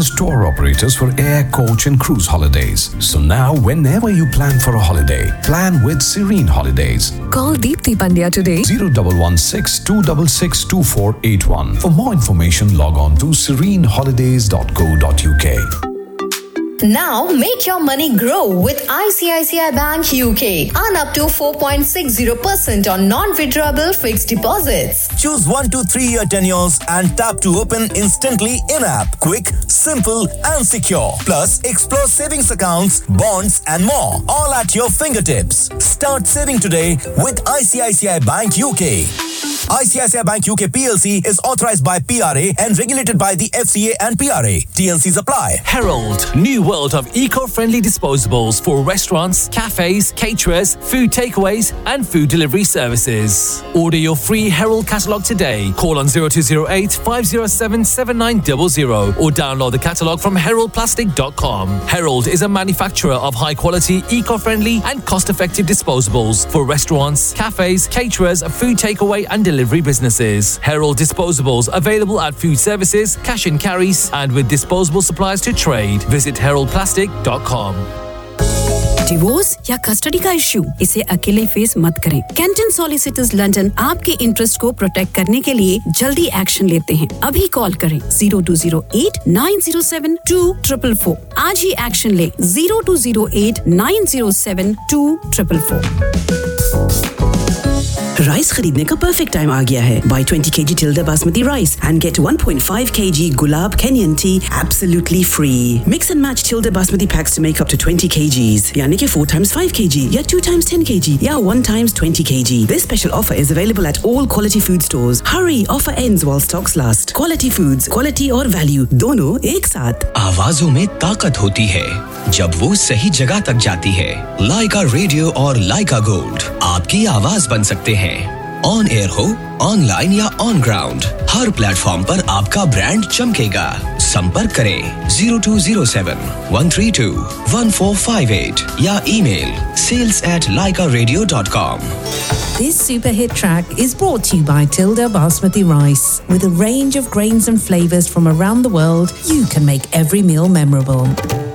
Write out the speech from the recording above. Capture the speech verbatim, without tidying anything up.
authorized tour operators for air, coach and cruise holidays. So now, whenever you plan for a holiday, plan with Serene Holidays. Call Deepthi Pandya today. zero one one six, two six six, two four eight one. For more information, log on to serene holidays dot co dot u k. Now make your money grow with I C I C I Bank U K. Earn up to four point six zero percent on non-withdrawable fixed deposits. Choose one to three year tenures and tap to open instantly in-app. Quick, simple and secure. Plus, explore savings accounts, bonds and more. All at your fingertips. Start saving today with I C I C I Bank U K. I C I C I Bank U K P L C is authorized by P R A and regulated by the F C A and P R A. T N Cs apply. Herald, new world of eco-friendly disposables for restaurants, cafes, caterers, food takeaways and food delivery services. Order your free Herald catalogue today. Call on zero two zero eight, five zero seven, seven nine zero zero or download the catalogue from herald plastic dot com. Herald is a manufacturer of high-quality, eco-friendly and cost-effective disposables for restaurants, cafes, caterers, food takeaway and delivery businesses. Herald disposables available at food services, cash and carries and with disposable supplies to trade. Visit herald plastic dot com. Divorce या custody का issue, इसे अकेले face मत करें। Canton solicitors London आपके interest को protect करने के लिए जल्दी एक्शन लेते हैं। अभी कॉल करें zero two zero eight, nine zero seven, two four four four। आज ही एक्शन लें zero two zero eight, nine zero seven, two four four four। Rice खरीदने का परफेक्ट टाइम आ गया है। Buy twenty kilograms Tilda Basmati rice and get one point five kilograms Gulab Kenyan tea absolutely free. Mix and match Tilda Basmati packs to make up to twenty kilograms. यानी कि four times five kilograms, या two times ten kilograms, या one times twenty kilograms. This special offer is available at all quality food stores. Hurry, offer ends while stocks last. Quality foods, quality और value दोनों एक साथ। आवाजों में ताकत होती है जब वो सही जगह तक जाती है। लाइका रेडियो और लाइका गोल्ड आपकी आवाज बन सकते हैं। ऑन एयर हो, ऑनलाइन या ऑन ग्राउंड, हर प्लेटफॉर्म पर आपका ब्रांड चमकेगा। संपर्क करें zero two zero seven, one three two, one four five eight या email sales at laika radio dot com. This super hit track is brought to you by Tilda Basmati Rice. With a range of grains and flavors from around the world, you can make every meal memorable.